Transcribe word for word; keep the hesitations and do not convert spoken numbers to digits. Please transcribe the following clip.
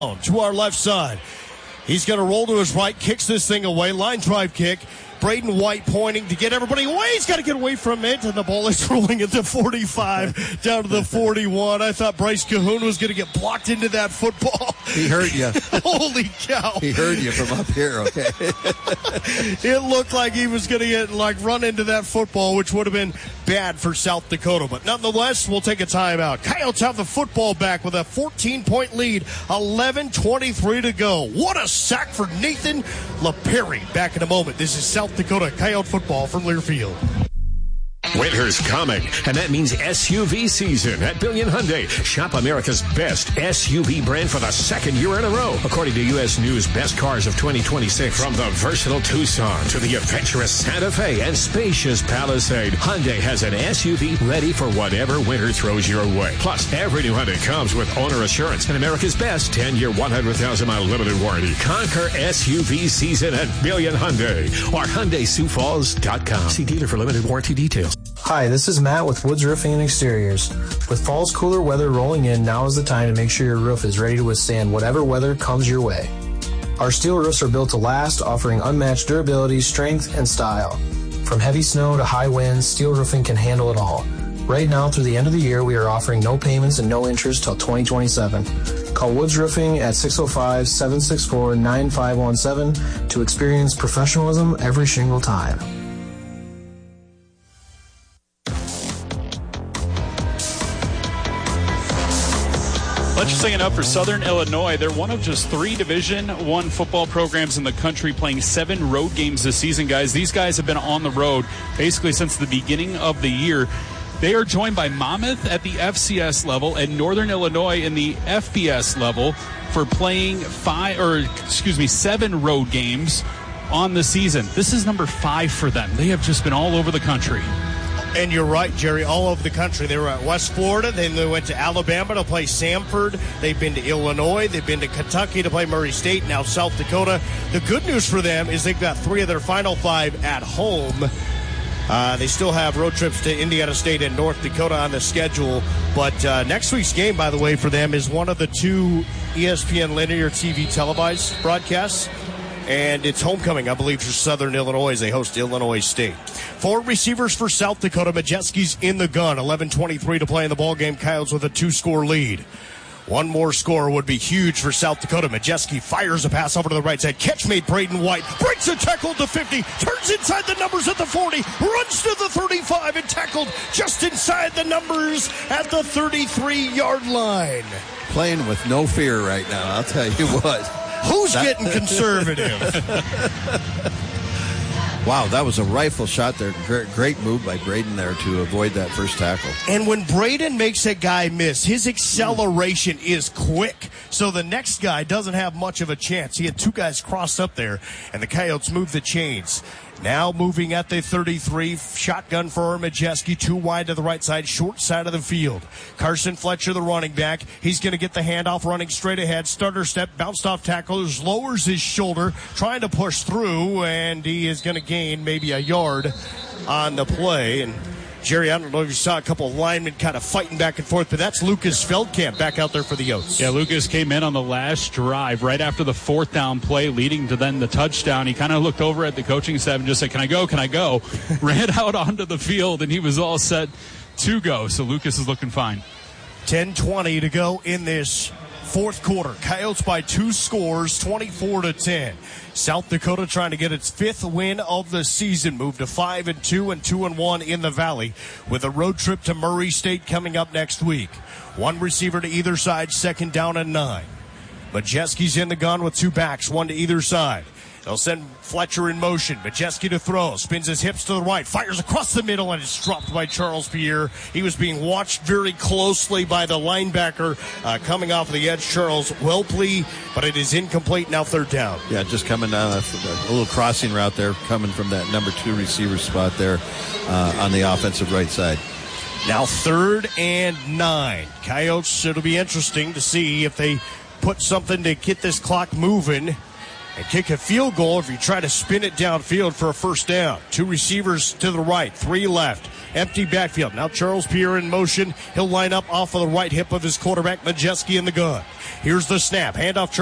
to our left side. He's going to roll to his right, kicks this thing away, line drive kick. Braden White pointing to get everybody away. He's got to get away from it, and the ball is rolling at the forty-five down to the forty-one. I thought Bryce Cahoon was going to get blocked into that football. He heard you. Holy cow. He heard you from up here, okay? It looked like he was going to get, like, run into that football, which would have been bad for South Dakota. But nonetheless, we'll take a timeout. Coyotes have the football back with a fourteen-point lead, eleven twenty-three to go. What a sack for Nathan LaPerry. Back in a moment. This is South Dakota Coyote football from Learfield. Winter's coming, and that means S U V season at Billion Hyundai. Shop America's best S U V brand for the second year in a row, according to U S News Best Cars of twenty twenty-six. From the versatile Tucson to the adventurous Santa Fe and spacious Palisade, Hyundai has an S U V ready for whatever winter throws your way. Plus, every new Hyundai comes with owner assurance and America's best ten-year, one hundred thousand mile limited warranty. Conquer S U V season at Billion Hyundai or Hyundai Sioux Falls dot com. See dealer for limited warranty details. Hi, this is Matt with Woods Roofing and Exteriors. With fall's cooler weather rolling in, now is the time to make sure your roof is ready to withstand whatever weather comes your way. Our steel roofs are built to last, offering unmatched durability, strength, and style. From heavy snow to high winds, steel roofing can handle it all. Right now, through the end of the year, we are offering no payments and no interest till twenty twenty-seven. Call Woods Roofing at six oh five, seven six four, nine five one seven to experience professionalism every shingle time. Let's just sing it up for Southern Illinois. They're one of just three Division One football programs in the country playing seven road games this season, guys. These guys have been on the road basically since the beginning of the year. They are joined by Monmouth at the F C S level and Northern Illinois in the F B S level for playing five, or excuse me, seven road games on the season. This is number five for them. They have just been all over the country. And you're right, Jerry, all over the country. They were at West Florida. Then they went to Alabama to play Samford. They've been to Illinois. They've been to Kentucky to play Murray State. Now South Dakota. The good news for them is they've got three of their final five at home. Uh, they still have road trips to Indiana State and North Dakota on the schedule. But uh, next week's game, by the way, for them is one of the two E S P N linear T V televised broadcasts. And it's homecoming, I believe, for Southern Illinois as they host Illinois State. Four receivers for South Dakota. Majeski's in the gun. eleven twenty-three to play in the ballgame. Coyotes with a two-score lead. One more score would be huge for South Dakota. Majeski fires a pass over to the right side. Catch made Braden White. Breaks a tackle to fifty. Turns inside the numbers at the forty. Runs to the thirty-five and tackled just inside the numbers at the thirty-three-yard line. Playing with no fear right now, I'll tell you what. Who's that- getting conservative? Wow, that was a rifle shot there. Great move by Braden there to avoid that first tackle. And when Braden makes a guy miss, his acceleration is quick. So the next guy doesn't have much of a chance. He had two guys crossed up there, and the Coyotes move the chains. Now moving at the thirty-three, shotgun for Majeski, two wide to the right side, short side of the field. Carson Fletcher, the running back, he's going to get the handoff running straight ahead. Stutter step, bounced off tackles, lowers his shoulder, trying to push through, and he is going to gain maybe a yard on the play. And Jerry, I don't know if you saw a couple of linemen kind of fighting back and forth, but that's Lucas Feldkamp back out there for the Yotes. Yeah, Lucas came in on the last drive right after the fourth down play leading to then the touchdown. He kind of looked over at the coaching staff and just said, can I go, can I go? Ran out onto the field, and he was all set to go. So Lucas is looking fine. ten twenty to go in this fourth quarter. Coyotes by two scores, twenty-four to ten. South Dakota trying to get its fifth win of the season, move to five and two and two and one in the Valley, with a road trip to Murray State coming up next week. One receiver to either side, second down and nine. Majeski's in the gun with two backs, one to either side. They'll send Fletcher in motion. Majeski to throw. Spins his hips to the right. Fires across the middle, and it's dropped by Charles Pierre. He was being watched very closely by the linebacker uh, coming off the edge, Charles Welpley, but it is incomplete, now third down. Yeah, just coming down a, a little crossing route there, coming from that number two receiver spot there uh, on the offensive right side. Now third and nine. Coyotes, it'll be interesting to see if they put something to get this clock moving and kick a field goal if you try to spin it downfield for a first down. Two receivers to the right, three left. Empty backfield. Now Charles Pierre in motion. He'll line up off of the right hip of his quarterback, Majeski, in the gun. Here's the snap. Handoff.